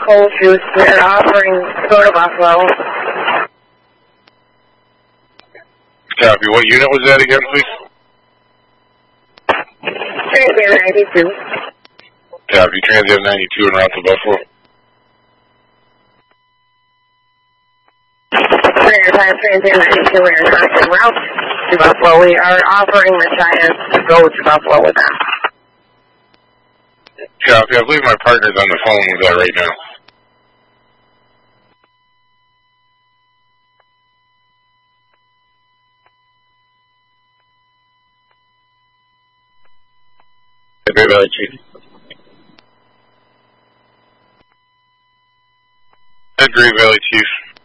cold juice. They're offering Soda Buffalo. Copy. What unit was that again, please? Trans Am 92. Copy. Trans Am 92 en route to Buffalo. Trans Am 92, we are not en route to Buffalo. We are offering Machias to go to Buffalo with them. Copy. I believe my partner's on the phone with that right now. Great Valley Chief. Great Valley Chief.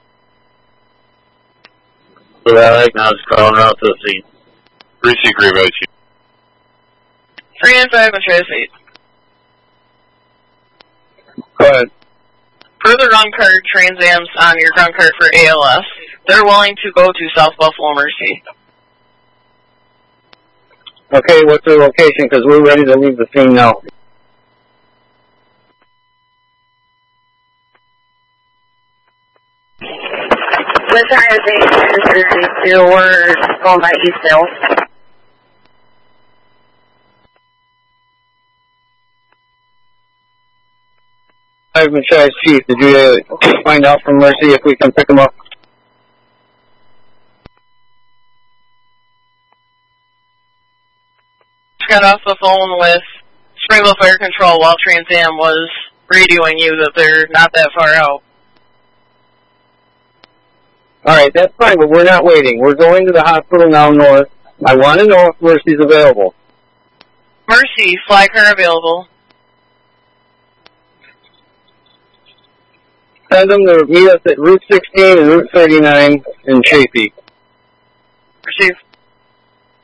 Great Valley, now just calling out to the scene. Receive Great Valley Chief. 3 and 5 Machias 8. Go ahead. Per the run card Trans Am's on your run card for ALS, they're willing to go to South Buffalo Mercy. Okay, what's the location? Because we're ready to leave the scene now. Machias 8 and 32, we're going by East Hill. I've been Machias Chief. Did you find out from Mercy if we can pick them up? Got off the phone with Springville Fire Control while Trans Am was radioing you that they're not that far out. Alright, that's fine, but we're not waiting. We're going to the hospital now north. I want to know if Mercy's available. Mercy, fly car available. Send them to meet us at Route 16 and Route 39 in Chaffee. Receive.